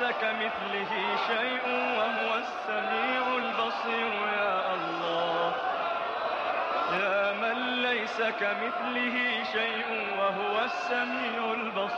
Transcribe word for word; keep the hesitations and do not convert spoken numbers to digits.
كمثله شيء وهو السميع البصير. يا الله، يا من ليس كمثله شيء وهو السميع البصير.